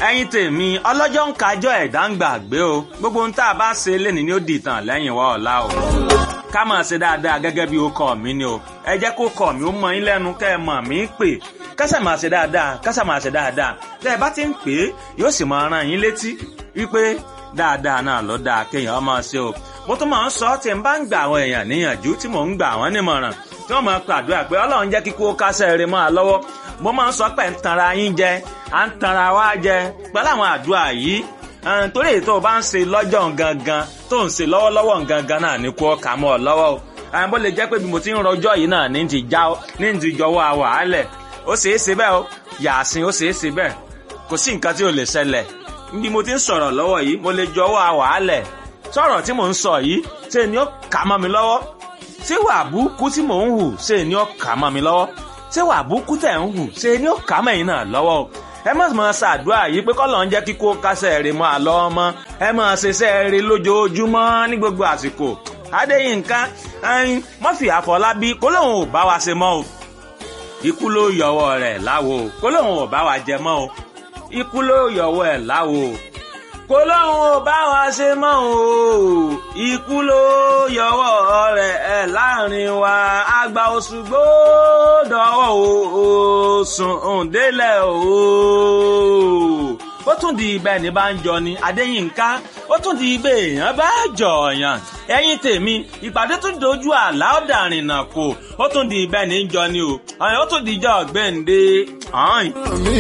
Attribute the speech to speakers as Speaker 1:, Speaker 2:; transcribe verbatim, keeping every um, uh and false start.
Speaker 1: ẹ̀yin tèmi ọlọ́jọ́ ń kájọ́ ẹ̀dá ń gbàgbé o gbogbo ohun tá a bá ṣe lénìí ni ó dìtàn lẹ́yìn wa ọ̀la o ká máa ṣe dáadáa gẹ́gẹ́ bí ó kọ́ mi ni o ẹ jẹ́ kó kọ́ mi ó mọ yín lẹ́nu kẹ́ ẹ mọ̀ mí pè kásà máa ṣe dáadáa kásà máa ṣe dáadáa tẹ́ ẹ bá ti ń pè é yóò sì máa rán yín létí wípé dáadáa náà ló dáa kéèyàn máa ṣe o mo tún máa ń sọ tí n bá ń gbà àwọn èèyàn níyànjú tí mò ń gbà wọ́n nímọ̀ràn tí wọ́n máa pàdúrà pé ọlọ́run jẹ́ kíkó kásẹ̀ rẹ̀ máa lọ́wọ́ mo máa ń sọ pé ń tanra yín jẹ à ń tanra wá jẹ pẹ̀lú àwọn àdúrà yìí torí èyí tó o bá ń ṣe lọ́jọ́ gangan tó ń ṣe lọ́wọ́lọ́wọ́ gangan náà ní kó kà mọ́ ọ lọ́wọ́ o àwọn bó lè jẹ́ pé bí mo ti ń rọjọ́ yìí náà ní ti já ní ti jọwọ́ àwàálẹ̀ ó ṣeé ṣe bẹ́ẹ̀ o yàásìn ó ṣeé ṣe bẹ́ẹ̀ kò sí nǹkan tí ò lè ṣẹlẹ̀ bí mo ti ń sọ̀rọ̀ lọ́wọ́ yìí mo lè jọwọ́ àwàálẹ̀ sọ̀rọ̀ tí mò ń sọ yìí ṣe ni ó kà mọ́ mi lọ́wọ́ ṣé wà búkú tí mò ń hù ṣe ni ó kà mọ́ mi lọ́wọ́ ṣé wà búkú tẹ̀ ń hù ṣe ni ó kà mọ́ ẹ̀yin náà lọ́wọ́ o ẹ má máa ṣàdúrà yìí pé kọ́lọ̀ ń jẹ́ kíkó kásẹ̀ rè mọ́ àlọ́ ọmọ ẹ máa ṣiṣẹ́ rè lójoojúmọ́ ní gbogbo àsìkò Adéyínká ẹyin Murphy Àfọlábí kó lóun ò bá wa ṣe mọ́ o ikú ló yọwọ́ rẹ̀ láwo kó lóun ò bá wa jẹ mọ́ o ikú ló yọwọ́ ẹ̀ láwo kó lóun ò bá wa ṣe mọ́ o ikú ló yọwọ́ rẹ̀ ẹ̀ láàrin wa àgbà Òṣùgbó dọ̀wọ́ o sùn òǹdélẹ̀ o ó tún di ibẹ̀ ní bá ń jọ ni Adéyínká ó tún di ibẹ̀ èèyàn bá jọ̀ọ̀yàn ẹ̀yin tèmi ìpàdé tún dojú àlá ọ̀dàrìnà kò ó tún di ibẹ̀ ní jọ ni o ó tún di ìjọ ọ̀gbẹ́ǹde.